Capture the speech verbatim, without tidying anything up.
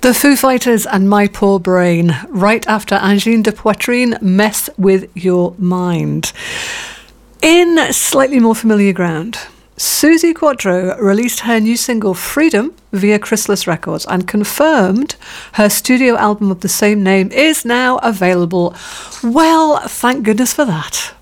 The Foo Fighters and My Poor Brain, right after Angine de Poitrine, Mess With Your Mind. In slightly more familiar ground, Suzi Quatro released her new single Freedom via Chrysalis Records and confirmed her studio album of the same name is now available. Well, thank goodness for that.